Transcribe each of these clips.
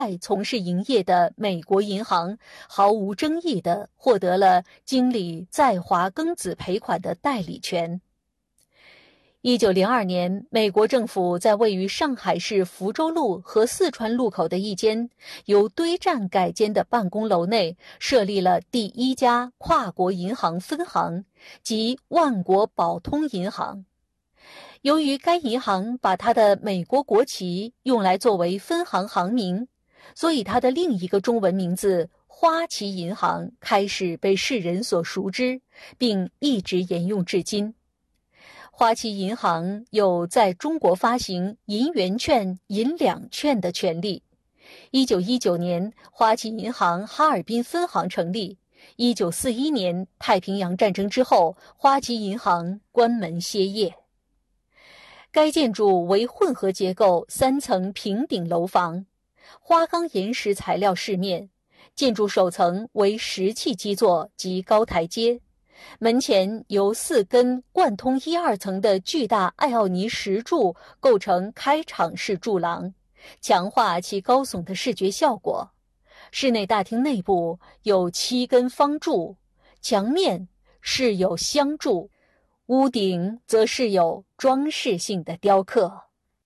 从事营业的美国银行毫无争议地获得了经理在华庚子赔款的代理权。1902年，美国政府在位于上海市福州路和四川路口的一间由堆栈改建的办公楼内设立了第一家跨国银行分行，即万国宝通银行。由于该银行把它的美国国旗用来作为分行行名，所以它的另一个中文名字花旗银行开始被世人所熟知，并一直沿用至今。花旗银行有在中国发行银元券、银两券的权利。1919年，花旗银行哈尔滨分行成立。1941年，太平洋战争之后，花旗银行关门歇业。该建筑为混合结构3层平顶楼房，花岗岩石材料饰面，建筑首层为石砌基座及高台阶，门前由4根贯通1、2层的巨大艾奥尼石柱构成开场式柱廊，强化其高耸的视觉效果。室内大厅内部有7根方柱，墙面饰有镶柱，屋顶则饰有装饰性的雕刻。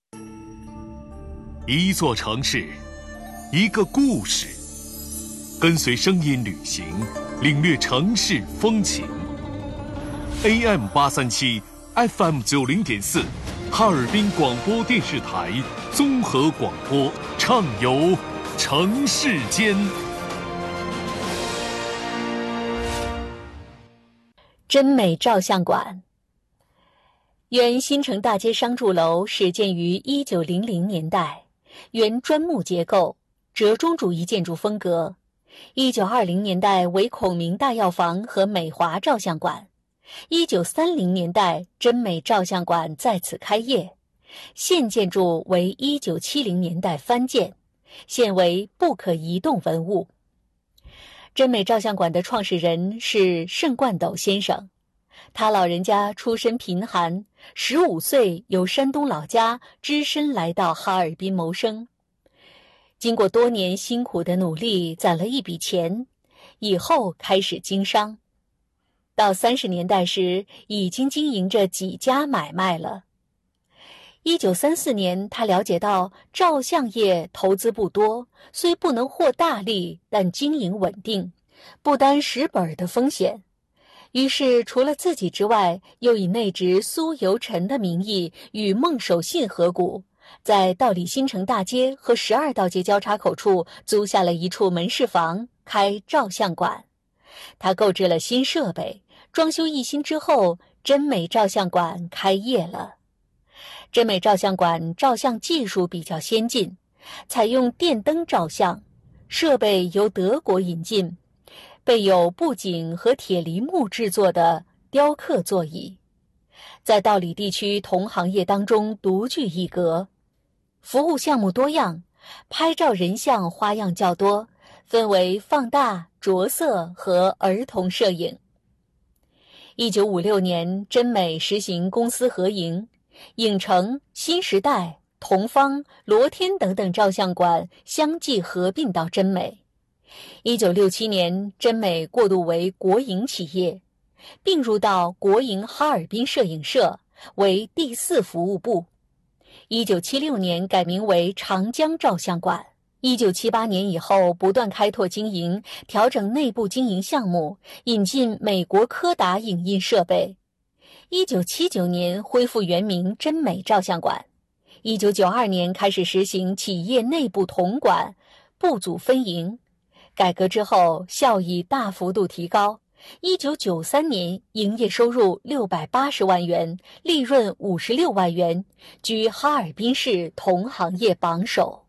一座城市，一个故事，跟随声音旅行，领略城市风情。AM837 FM 90.4，哈尔滨广播电视台综合广播，畅游城市间。 真美照相馆。原新城大街商住楼始建于1900年代，原砖木结构，折中主义建筑风格。1920年代为孔明大药房和美华照相馆。1930年代，真美照相馆在此开业。现建筑为1970年代翻建，现为不可移动文物。真美照相馆的创始人是盛冠斗先生，他老人家出身贫寒，15岁由山东老家只身来到哈尔滨谋生。经过多年辛苦的努力，攒了一笔钱，以后开始经商。到30年代时，已经经营着几家买卖了。1934年，他了解到照相业投资不多，虽不能获大利，但经营稳定，不担蚀本的风险。于是除了自己之外，又以内侄苏由臣的名义与孟守信合股，在道里新城大街和12道街交叉口处租下了一处门市房，开照相馆。他购置了新设备，装修一新之后，真美照相馆开业了。真美照相馆照相技术比较先进，采用电灯照相，设备由德国引进，备有布景和铁梨木制作的雕刻座椅，在道里地区同行业当中独具一格。服务项目多样，拍照人像花样较多，分为放大、着色和儿童摄影。1956年，真美实行公私合营，影城、新时代、同方、罗天等等照相馆相继合并到真美。1967年，真美过渡为国营企业，并入到国营哈尔滨摄影社，为第4服务部。1976年改名为长江照相馆。1978年以后，不断开拓经营，调整内部经营项目，引进美国柯达影印设备。1979年恢复原名真美照相馆。1992年开始实行企业内部统管，部组分营。改革之后，效益大幅度提高。1993年营业收入680万元，利润56万元，居哈尔滨市同行业榜首。